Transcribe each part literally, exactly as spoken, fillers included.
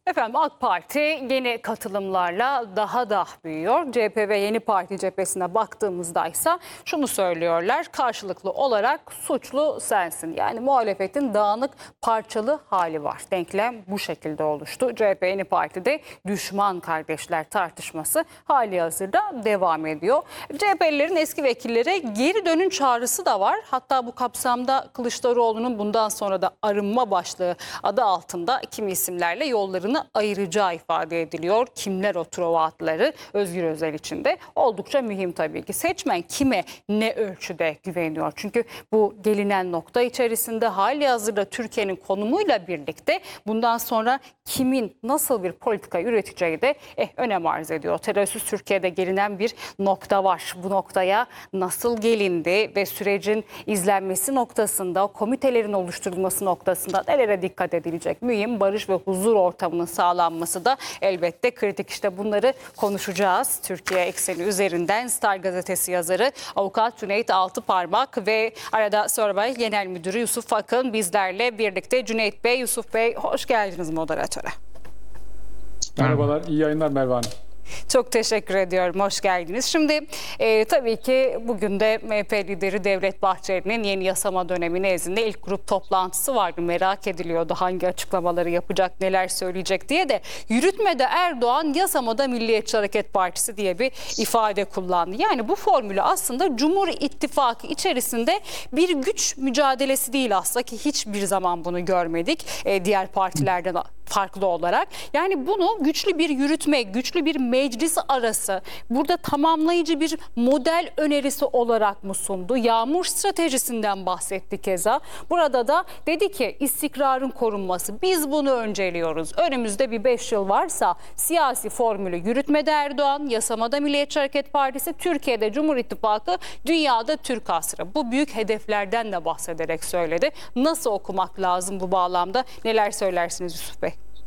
Efendim AK Parti yeni katılımlarla daha da büyüyor. C H P ve Yeni Parti cephesine baktığımızda ise şunu söylüyorlar. Karşılıklı olarak suçlu sensin. Yani muhalefetin dağınık, parçalı hali var. Denklem bu şekilde oluştu. C H P Yeni Parti'de düşman kardeşler tartışması hali hazırda devam ediyor. C H P'lilerin eski vekillere geri dönün çağrısı da var. Hatta bu kapsamda Kılıçdaroğlu'nun bundan sonra da arınma başlığı adı altında kimi isimlerle yollarını ayıracağı ifade ediliyor. Kimler o Truva adları Özgür Özel için de oldukça mühim tabii ki. Seçmen kime ne ölçüde güveniyor? Çünkü bu gelinen nokta içerisinde hali hazırda Türkiye'nin konumuyla birlikte bundan sonra kimin nasıl bir politika üreteceği de eh, önem arz ediyor. Terörsüz Türkiye'de gelinen bir nokta var. Bu noktaya nasıl gelindi ve sürecin izlenmesi noktasında, komitelerin oluşturulması noktasında nelere dikkat edilecek? Mühim barış ve huzur ortamının sağlanması da elbette kritik. İşte bunları konuşacağız. Türkiye ekseni üzerinden Star Gazetesi yazarı Avukat Cüneyt Altıparmak ve arada Survey Genel Müdürü Yusuf Akın bizlerle birlikte. Cüneyt Bey, Yusuf Bey hoş geldiniz moderatöre. Merhabalar, iyi yayınlar Merve Hanım. Çok teşekkür ediyorum. Hoş geldiniz. Şimdi e, tabii ki bugün de M H P lideri Devlet Bahçeli'nin yeni yasama dönemi nezdinde ilk grup toplantısı vardı. Merak ediliyordu hangi açıklamaları yapacak, neler söyleyecek diye de. Yürütmede Erdoğan, yasamada Milliyetçi Hareket Partisi diye bir ifade kullandı. Yani bu formülü aslında Cumhur İttifakı içerisinde bir güç mücadelesi değil aslında ki hiçbir zaman bunu görmedik e, diğer partilerden farklı olarak. Yani bunu güçlü bir yürütme, güçlü bir meclis arası, burada tamamlayıcı bir model önerisi olarak mı sundu? Yağmur stratejisinden bahsetti keza. Burada da dedi ki istikrarın korunması. Biz bunu önceliyoruz. Önümüzde bir beş yıl varsa siyasi formülü yürütmede Erdoğan, yasamada Milliyetçi Hareket Partisi, Türkiye'de Cumhur İttifakı, dünyada Türk asrı. Bu büyük hedeflerden de bahsederek söyledi. Nasıl okumak lazım bu bağlamda? Neler söylersiniz Yusuf Bey?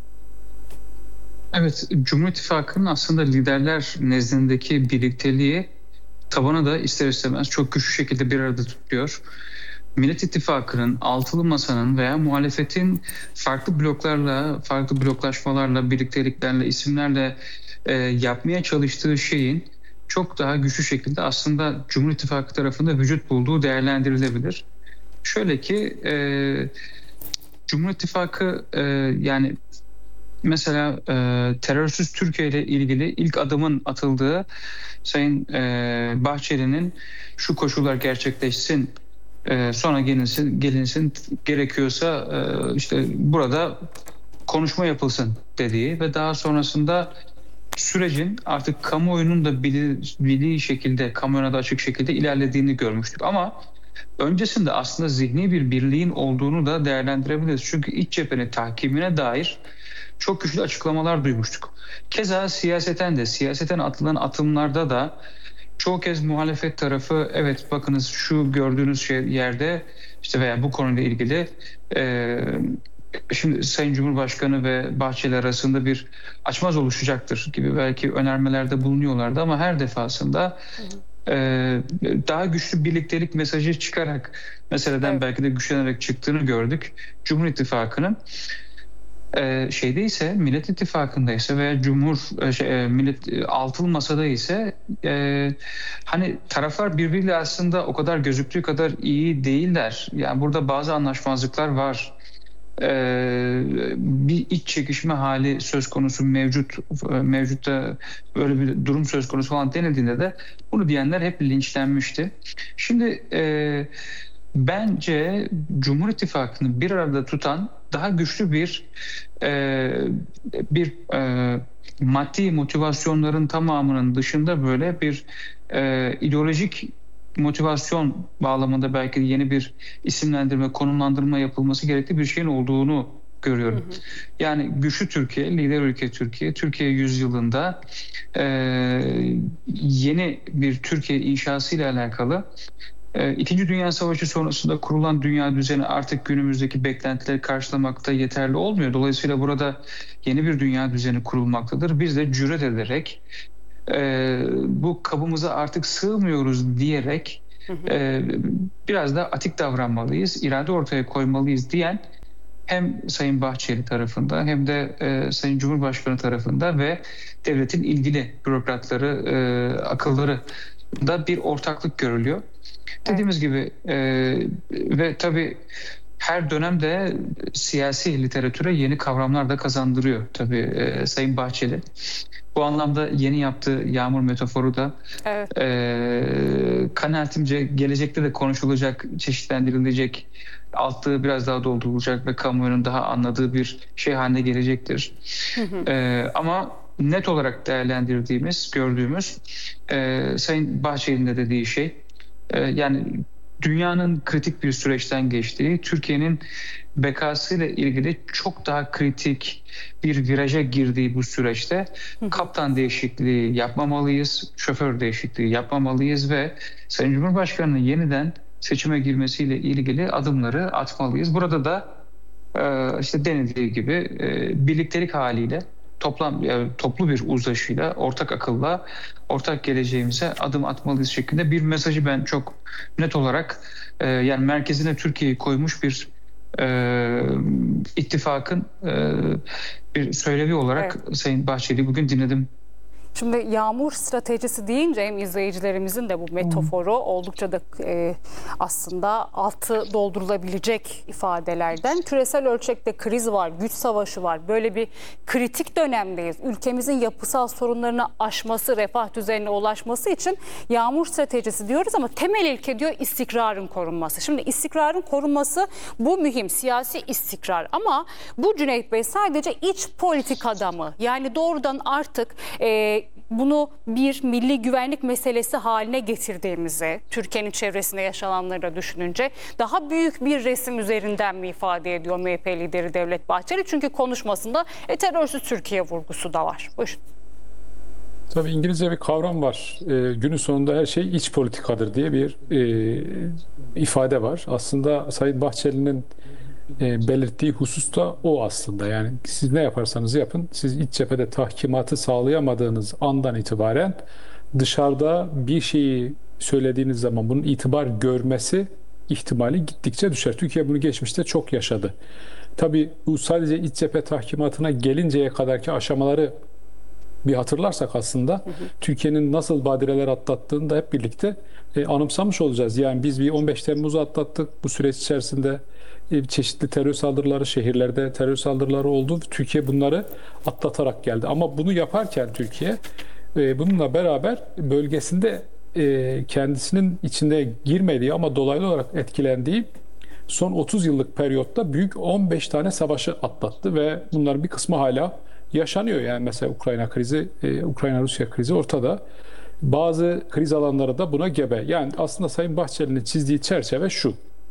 Evet, Cumhur İttifakı'nın aslında liderler nezdindeki birlikteliği tabanı da ister istemez çok güçlü şekilde bir arada tutuyor. Millet İttifakı'nın, altılı masanın veya muhalefetin farklı bloklarla, farklı bloklaşmalarla, birlikteliklerle, isimlerle e, yapmaya çalıştığı şeyin çok daha güçlü şekilde aslında Cumhur İttifakı tarafında vücut bulduğu değerlendirilebilir. Şöyle ki e, Cumhur İttifakı e, yani mesela e, terörsüz Türkiye ile ilgili ilk adımın atıldığı Sayın e, Bahçeli'nin şu koşullar gerçekleşsin, e, sonra gelinsin, gelinsin gerekiyorsa e, işte burada konuşma yapılsın dediği ve daha sonrasında sürecin artık kamuoyunun da bildiği, bildiği şekilde, kamuoyuna da açık şekilde ilerlediğini görmüştük. Ama öncesinde aslında zihni bir birliğin olduğunu da değerlendirebiliriz. Çünkü iç cephenin tahkimine dair çok güçlü açıklamalar duymuştuk. Keza siyaseten de, siyaseten atılan atımlarda da çoğu kez muhalefet tarafı evet bakınız şu gördüğünüz şey yerde işte veya bu konuyla ilgili e, şimdi Sayın Cumhurbaşkanı ve Bahçeli arasında bir açmaz oluşacaktır gibi belki önermelerde bulunuyorlardı ama her defasında e, daha güçlü birliktelik mesajı çıkarak meseleden evet. belki de güçlenerek çıktığını gördük. Cumhur İttifakı'nın Ee, şeyde ise Millet İttifakı'nda ise veya Cumhur şey, Millet altılı masada ise e, hani taraflar birbiriyle aslında o kadar gözüktüğü kadar iyi değiller. Yani burada bazı anlaşmazlıklar var. Ee, bir iç çekişme hali söz konusu mevcut mevcutta böyle bir durum söz konusu falan denildiğinde de bunu diyenler hep linçlenmişti. Şimdi e, bence Cumhur İttifakı'nı bir arada tutan daha güçlü bir e, bir e, maddi motivasyonların tamamının dışında böyle bir e, ideolojik motivasyon bağlamında belki yeni bir isimlendirme, konumlandırma yapılması gerektiği bir şeyin olduğunu görüyorum. Hı hı. Yani güçlü Türkiye, lider ülke Türkiye, Türkiye yüzyılında e, yeni bir Türkiye inşası ile alakalı İkinci Dünya Savaşı sonrasında kurulan dünya düzeni artık günümüzdeki beklentileri karşılamakta yeterli olmuyor. Dolayısıyla burada yeni bir dünya düzeni kurulmaktadır. Biz de cüret ederek e, bu kabımıza artık sığmıyoruz diyerek e, biraz da atik davranmalıyız, irade ortaya koymalıyız diyen hem Sayın Bahçeli tarafında hem de e, Sayın Cumhurbaşkanı tarafında ve devletin ilgili bürokratları, e, akılları da bir ortaklık görülüyor. Dediğimiz gibi e, ve tabii her dönemde siyasi literatüre yeni kavramlar da kazandırıyor tabii e, Sayın Bahçeli. Bu anlamda yeni yaptığı yağmur metaforu da Evet. e, kanaatimce gelecekte de konuşulacak, çeşitlendirilecek, altı biraz daha doldurulacak ve kamuoyunun daha anladığı bir şey haline gelecektir. E, ama net olarak değerlendirdiğimiz, gördüğümüz e, Sayın Bahçeli'nin de dediği şey, e, yani dünyanın kritik bir süreçten geçtiği, Türkiye'nin bekasıyla ilgili çok daha kritik bir viraja girdiği bu süreçte kaptan değişikliği yapmamalıyız, şoför değişikliği yapmamalıyız ve Sayın Cumhurbaşkanı'nın yeniden seçime girmesiyle ilgili adımları atmalıyız. Burada da e, işte denildiği gibi e, birliktelik haliyle toplam yani toplu bir uzlaşıyla, ortak akılla, ortak geleceğimize adım atmalıyız şeklinde bir mesajı ben çok net olarak e, yani merkezine Türkiye'yi koymuş bir e, ittifakın e, bir söylevi olarak Evet. Sayın Bahçeli'yi bugün dinledim. Şimdi yağmur stratejisi deyince hem izleyicilerimizin de bu metaforu oldukça da e, aslında altı doldurulabilecek ifadelerden. Küresel ölçekte kriz var, güç savaşı var. Böyle bir kritik dönemdeyiz. Ülkemizin yapısal sorunlarını aşması, refah düzeyine ulaşması için yağmur stratejisi diyoruz ama temel ilke diyor istikrarın korunması. Şimdi istikrarın korunması bu mühim, siyasi istikrar ama bu Cüneyt Bey sadece iç politikada mı? Yani doğrudan artık e, bunu bir milli güvenlik meselesi haline getirdiğimizi, Türkiye'nin çevresinde yaşananları da düşününce daha büyük bir resim üzerinden mi ifade ediyor M H P lideri Devlet Bahçeli? Çünkü konuşmasında e, terörsüz Türkiye vurgusu da var. Buyurun. Tabii İngilizce bir kavram var. E, günün sonunda her şey iç politikadır diye bir e, ifade var. Aslında Sayın Bahçeli'nin e, belirttiği husus da o aslında. Yani siz ne yaparsanız yapın, siz iç cephede tahkimatı sağlayamadığınız andan itibaren dışarıda bir şeyi söylediğiniz zaman bunun itibar görmesi ihtimali gittikçe düşer. Türkiye bunu geçmişte çok yaşadı. Tabii bu sadece iç cephe tahkimatına gelinceye kadarki aşamaları bir hatırlarsak aslında Türkiye'nin nasıl badireler atlattığını da hep birlikte e, anımsamış olacağız. Yani biz bir on beş Temmuz'u atlattık. Bu süreç içerisinde e, çeşitli terör saldırıları, şehirlerde terör saldırıları oldu. Türkiye bunları atlatarak geldi. Ama bunu yaparken Türkiye e, bununla beraber bölgesinde e, kendisinin içinde girmediği ama dolaylı olarak etkilendiği son otuz yıllık periyotta büyük on beş tane savaşı atlattı ve bunların bir kısmı hala yaşanıyor. Yani mesela Ukrayna krizi, e, Ukrayna-Rusya krizi ortada. Bazı kriz alanları da buna gebe. Yani aslında Sayın Bahçeli'nin çizdiği çerçeve şu.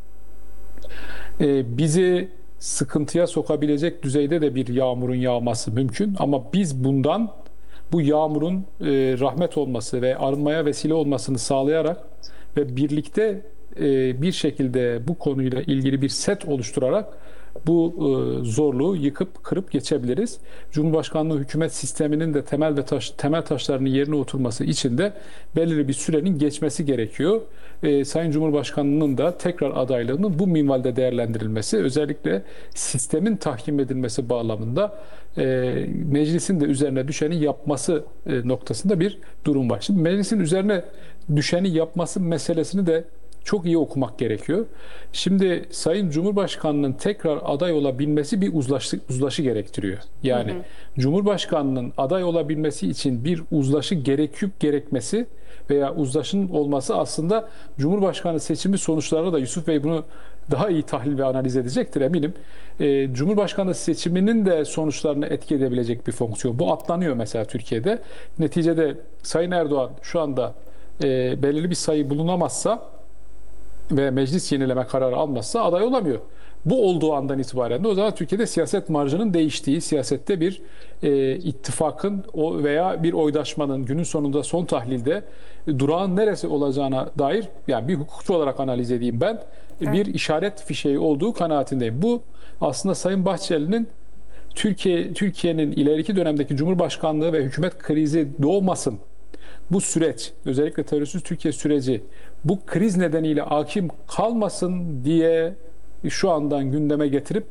E, bizi sıkıntıya sokabilecek düzeyde de bir yağmurun yağması mümkün. Ama biz bundan bu yağmurun e, rahmet olması ve arınmaya vesile olmasını sağlayarak ve birlikte e, bir şekilde bu konuyla ilgili bir set oluşturarak bu e, zorluğu yıkıp kırıp geçebiliriz. Cumhurbaşkanlığı hükümet sisteminin de temel ve taş, temel taşlarının yerine oturması için de belirli bir sürenin geçmesi gerekiyor. E, Sayın Cumhurbaşkanı'nın da tekrar adaylığının bu minvalde değerlendirilmesi, özellikle sistemin tahkim edilmesi bağlamında e, meclisin de üzerine düşeni yapması e, noktasında bir durum var. Şimdi meclisin üzerine düşeni yapması meselesini de çok iyi okumak gerekiyor. Şimdi Sayın Cumhurbaşkanı'nın tekrar aday olabilmesi bir uzlaşı, uzlaşı gerektiriyor. Yani hı hı. Cumhurbaşkanı'nın aday olabilmesi için bir uzlaşı gerekip gerekmesi veya uzlaşının olması aslında Cumhurbaşkanı seçimi sonuçlarına da Yusuf Bey bunu daha iyi tahlil ve analiz edecektir eminim. E, Cumhurbaşkanı seçiminin de sonuçlarını etki edebilecek bir fonksiyon. Bu atlanıyor mesela Türkiye'de. Neticede Sayın Erdoğan şu anda e, belirli bir sayı bulunamazsa ve meclis yenileme kararı almazsa aday olamıyor. Bu olduğu andan itibaren de o zaman Türkiye'de siyaset marjının değiştiği, siyasette bir e, ittifakın o veya bir oydaşmanın günün sonunda son tahlilde e, durağın neresi olacağına dair, yani bir hukukçu olarak analiz edeyim ben, evet. bir işaret fişeği olduğu kanaatindeyim. Bu aslında Sayın Bahçeli'nin Türkiye Türkiye'nin ileriki dönemdeki Cumhurbaşkanlığı ve hükümet krizi doğmasın, bu süreç, özellikle terörsüz Türkiye süreci bu kriz nedeniyle hakim kalmasın diye şu andan gündeme getirip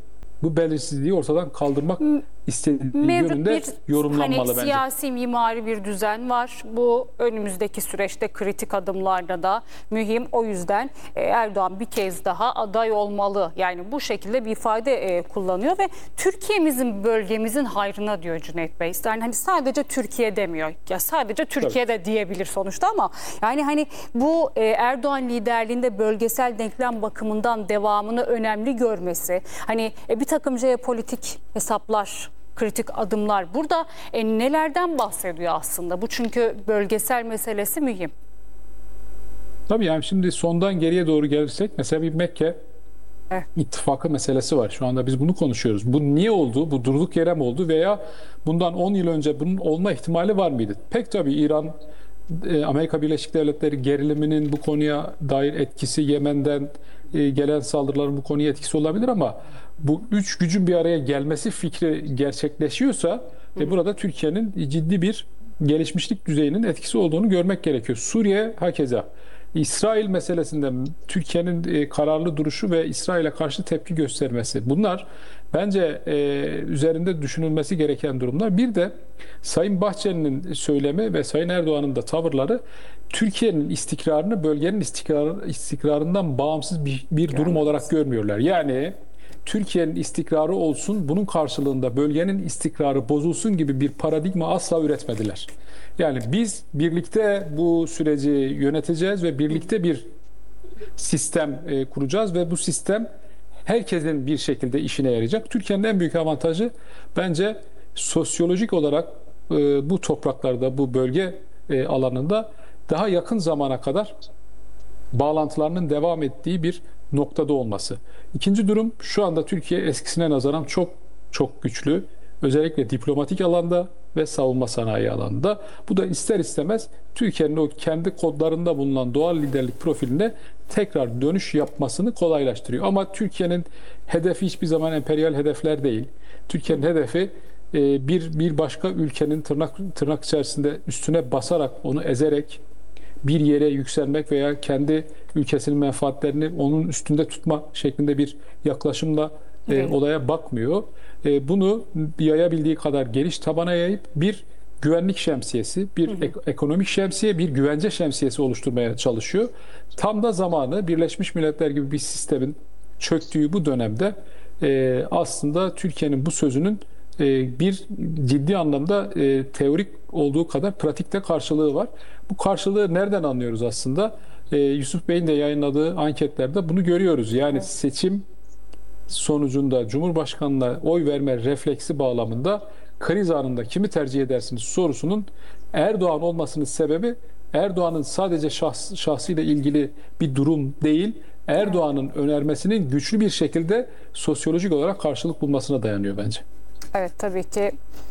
bu belirsizliği ortadan kaldırmak istediği Mevcut yönünde bir yorumlanmalı hani bence. siyasi mimari bir düzen var. Bu önümüzdeki süreçte kritik adımlarda da mühim. O yüzden e, Erdoğan bir kez daha aday olmalı. Yani bu şekilde bir ifade e, kullanıyor ve Türkiye'mizin, bölgemizin hayrına diyor Cüneyt Bey. Yani hani sadece Türkiye demiyor. Ya sadece Türkiye'de diyebilir sonuçta ama yani hani bu e, Erdoğan liderliğinde bölgesel denklem bakımından devamını önemli görmesi, hani e, bir takım jeopolitik hesaplar, kritik adımlar burada e, nelerden bahsediyor aslında? Bu çünkü bölgesel meselesi mühim. Tabii yani şimdi sondan geriye doğru gelirsek mesela bir Mekke Evet. ittifakı meselesi var. Şu anda biz bunu konuşuyoruz. Bu niye oldu? Bu durduk yere mi oldu? Veya bundan on yıl önce bunun olma ihtimali var mıydı? Pek tabii İran, e, Amerika Birleşik Devletleri geriliminin bu konuya dair etkisi, Yemen'den e, gelen saldırıların bu konuya etkisi olabilir ama bu üç gücün bir araya gelmesi fikri gerçekleşiyorsa e, burada Türkiye'nin ciddi bir gelişmişlik düzeyinin etkisi olduğunu görmek gerekiyor. Suriye hakeza. İsrail meselesinde Türkiye'nin e, kararlı duruşu ve İsrail'e karşı tepki göstermesi. Bunlar bence e, üzerinde düşünülmesi gereken durumlar. Bir de Sayın Bahçeli'nin söylemi ve Sayın Erdoğan'ın da tavırları Türkiye'nin istikrarını bölgenin istikrar, istikrarından bağımsız bir, bir durum olarak görmüyorlar. Yani Türkiye'nin istikrarı olsun, bunun karşılığında bölgenin istikrarı bozulsun gibi bir paradigma asla üretmediler. Yani biz birlikte bu süreci yöneteceğiz ve birlikte bir sistem e, kuracağız ve bu sistem herkesin bir şekilde işine yarayacak. Türkiye'nin en büyük avantajı bence sosyolojik olarak e, bu topraklarda, bu bölge e, alanında daha yakın zamana kadar bağlantılarının devam ettiği bir noktada olması. İkinci durum, şu anda Türkiye eskisine nazaran çok çok güçlü. Özellikle diplomatik alanda ve savunma sanayi alanında. Bu da ister istemez Türkiye'nin o kendi kodlarında bulunan doğal liderlik profiline tekrar dönüş yapmasını kolaylaştırıyor. Ama Türkiye'nin hedefi hiçbir zaman emperyal hedefler değil. Türkiye'nin hedefi bir bir başka ülkenin tırnak tırnak içerisinde üstüne basarak, onu ezerek bir yere yükselmek veya kendi ülkesinin menfaatlerini onun üstünde tutma şeklinde bir yaklaşımla e, olaya bakmıyor. E, bunu yayabildiği kadar geniş tabana yayıp bir güvenlik şemsiyesi, bir hı hı. Ek- ekonomik şemsiye, bir güvence şemsiyesi oluşturmaya çalışıyor. Tam da zamanı Birleşmiş Milletler gibi bir sistemin çöktüğü bu dönemde e, aslında Türkiye'nin bu sözünün e, bir ciddi anlamda e, teorik olduğu kadar pratikte karşılığı var. Bu karşılığı nereden anlıyoruz aslında? E, Yusuf Bey'in de yayınladığı anketlerde bunu görüyoruz. Yani evet. Seçim sonucunda Cumhurbaşkanı'na oy verme refleksi bağlamında kriz anında kimi tercih edersiniz sorusunun Erdoğan olmasının sebebi Erdoğan'ın sadece şahs, şahsıyla ilgili bir durum değil, Erdoğan'ın önermesinin güçlü bir şekilde sosyolojik olarak karşılık bulmasına dayanıyor bence. Evet, tabii ki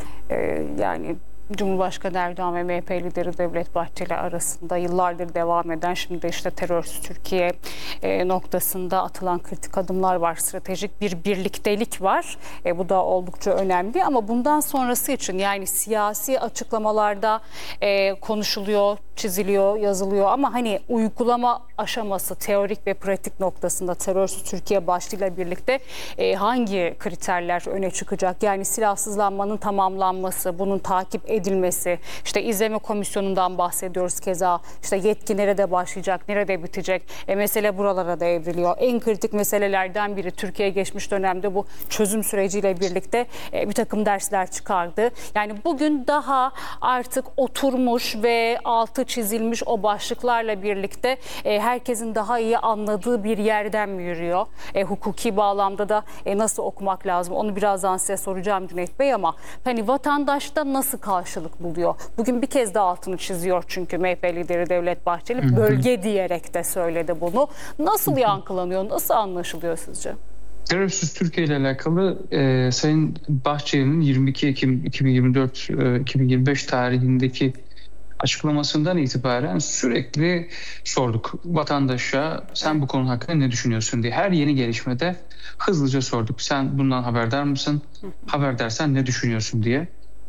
e, yani Cumhurbaşkanı Erdoğan ve M H P lideri Devlet Bahçeli arasında yıllardır devam eden, şimdi de işte terörsüz Türkiye e, noktasında atılan kritik adımlar var. Stratejik bir birliktelik var. E, bu da oldukça önemli ama bundan sonrası için yani siyasi açıklamalarda e, konuşuluyor, çiziliyor, yazılıyor ama hani uygulama aşaması, teorik ve pratik noktasında terörsüz Türkiye başlığıyla birlikte e, hangi kriterler öne çıkacak? Yani silahsızlanmanın tamamlanması, bunun takip edilmesi, işte izleme komisyonundan bahsediyoruz keza, işte yetki nerede başlayacak, nerede bitecek, e, mesele buralara da evriliyor. En kritik meselelerden biri Türkiye geçmiş dönemde bu çözüm süreciyle birlikte e, bir takım dersler çıkardı. Yani bugün daha artık oturmuş ve altı çizilmiş o başlıklarla birlikte e, herkesin daha iyi anladığı bir yerden mi yürüyor? E, hukuki bağlamda da e, nasıl okumak lazım? Onu birazdan size soracağım Cüneyt Bey ama hani vatandaşta nasıl karşılık buluyor? Bugün bir kez daha altını çiziyor çünkü M H P lideri Devlet Bahçeli bölge diyerek de söyledi bunu. Nasıl yankılanıyor? Nasıl anlaşılıyor sizce? Terörsüz Türkiye ile alakalı e, Sayın Bahçeli'nin yirmi iki Ekim iki bin yirmi dört iki bin yirmi beş tarihindeki açıklamasından itibaren sürekli sorduk vatandaşa, sen bu konu hakkında ne düşünüyorsun diye. Her yeni gelişmede hızlıca sorduk. Sen bundan haberdar mısın? Haberdarsan ne düşünüyorsun diye.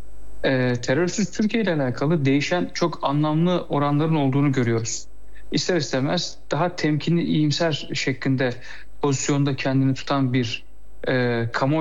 Ee, terörsüz Türkiye ile alakalı değişen çok anlamlı oranların olduğunu görüyoruz. İster istemez daha temkinli, iyimser şeklinde pozisyonda kendini tutan bir e, kamuoyu